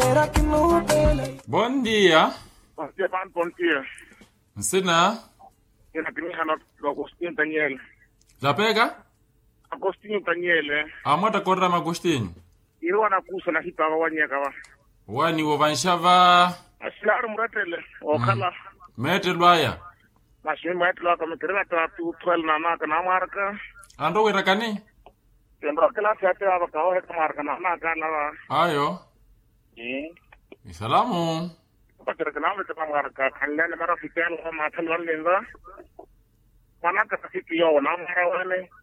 Bom dia. Bom dia. Nsina. Ina kinihana Agostinho Daniel. La pega? Agostinho Daniel. Amota korra Agostinho. Wana kusa na hita wanyaka wa. Wani wanshava. Asilaru muratele. Okala. Mete lwaya. Mashimi maitlo kama kirela tu 12 na naka na marka. Ando wirakani? Tembra kala sate aba kawa heka marka na naka na. Ayo. Salamu. Patera kana me kama marka kanne mara fitan ma thal wallenga. Mana ka sikiyo na mara wane.